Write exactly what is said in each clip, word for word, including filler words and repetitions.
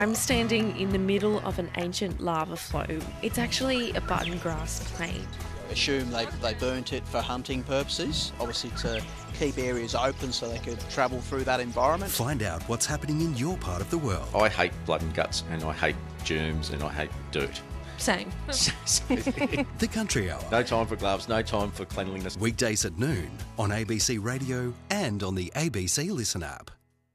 I'm standing in the middle of an ancient lava flow. It's actually a button grass plain. Assume they, they burnt it for hunting purposes, obviously to keep areas open so they could travel through that environment. Find out what's happening in your part of the world. I hate blood and guts, and I hate germs, and I hate dirt. Same. The Country Hour. No time for gloves, no time for cleanliness. Weekdays at noon on A B C Radio and on the A B C Listen app.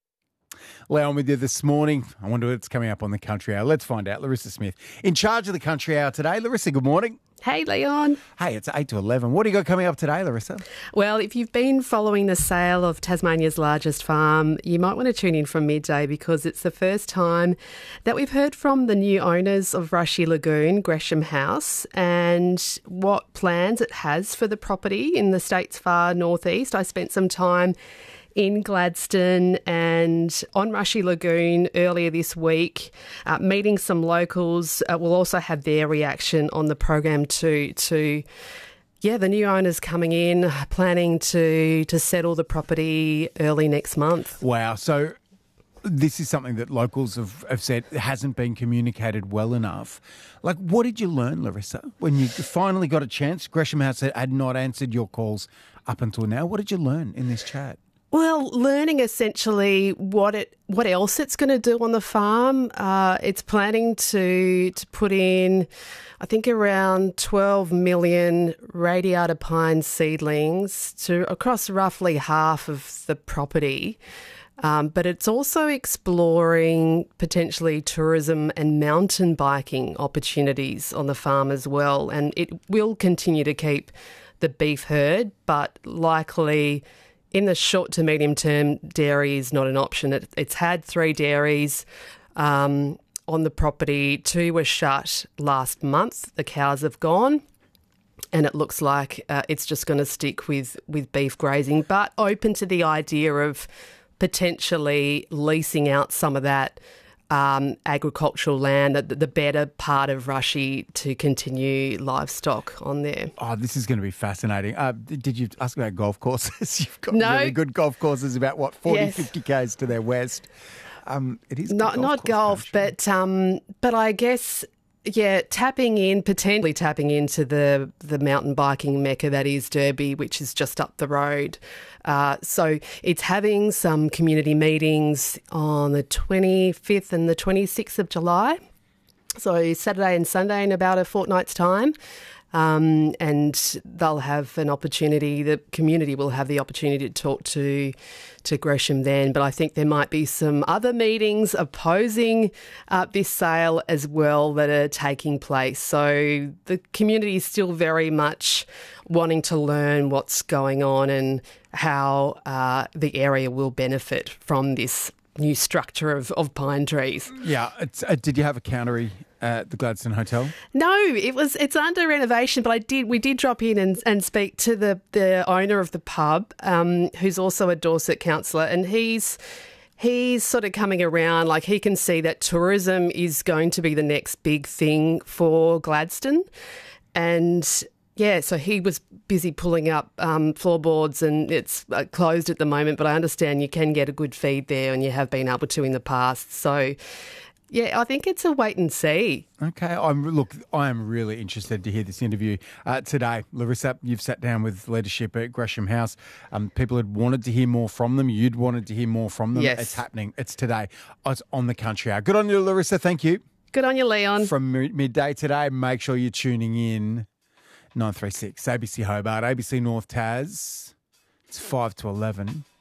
Leon with you this morning. I wonder what's coming up on the Country Hour. Let's find out. Larissa Smith in charge of the Country Hour today. Larissa, good morning. Hey, Leon. Hey, it's eight to eleven. What do you got coming up today, Larissa? Well, if you've been following the sale of Tasmania's largest farm, you might want to tune in from midday because it's the first time that we've heard from the new owners of Rushy Lagoon, Gresham House, and what plans it has for the property in the state's far northeast. I spent some time in Gladstone and on Rushy Lagoon earlier this week, uh, meeting some locals. Uh, we'll also have their reaction on the program too, to, yeah, the new owners coming in, planning to, to settle the property early next month. Wow. So this is something that locals have, have said hasn't been communicated well enough. Like, what did you learn, Larissa, when you finally got a chance? Gresham House had not answered your calls up until now. What did you learn in this chat? Well, learning essentially what it what else it's going to do on the farm. Uh, it's planning to to put in, I think, around twelve million radiata pine seedlings to across roughly half of the property. Um, but it's also exploring potentially tourism and mountain biking opportunities on the farm as well. And it will continue to keep the beef herd, but likely in the short to medium term, dairy is not an option. It, it's had three dairies um, on the property. Two were shut last month. The cows have gone. And it looks like uh, it's just going to stick with, with beef grazing, but open to the idea of potentially leasing out some of that um, agricultural land, the, the better part of Rushy, to continue livestock on there. Oh, this is going to be fascinating. Uh, did you ask about golf courses? You've got no. really good golf courses about, what, forty, yes. fifty kays to their west. Um, it is not, golf not course golf, country. but um, but I guess... Yeah, tapping in, potentially tapping into the, the mountain biking mecca that is Derby, which is just up the road. Uh, so it's having some community meetings on the twenty-fifth and the twenty-sixth of July. So Saturday and Sunday in about a fortnight's time. Um, and they'll have an opportunity, the community will have the opportunity to talk to to Gresham then. But I think there might be some other meetings opposing uh, this sale as well that are taking place. So the community is still very much wanting to learn what's going on and how uh, the area will benefit from this new structure of, of pine trees. Yeah. It's, uh, did you have a countery at the Gladstone Hotel? No, it was it's under renovation, but I did we did drop in and, and speak to the, the owner of the pub, um, who's also a Dorset councillor, and he's he's sort of coming around. Like, he can see that tourism is going to be the next big thing for Gladstone, and yeah, so he was busy pulling up um, floorboards, and it's uh, closed at the moment, but I understand you can get a good feed there, and you have been able to in the past. So yeah, I think it's a wait and see. Okay. I'm Look, I am really interested to hear this interview uh, today. Larissa, you've sat down with leadership at Gresham House. Um, people had wanted to hear more from them. You'd wanted to hear more from them. Yes. It's happening. It's today. It's on the Country Hour. Good on you, Larissa. Thank you. Good on you, Leon. From mi- midday today, make sure you're tuning in. nine three six, A B C Hobart, A B C North Tas. It's five to eleven.